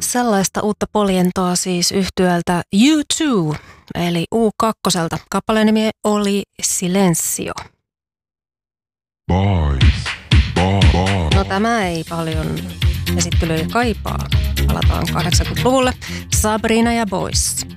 Sellaista uutta poljentoa siis yhtyöltä U2, eli U2. Kappaleen nimi oli Silencio. Boys. No tämä ei paljon esittelyä kaipaa. Palataan 80-luvulle. Sabrina ja Boys.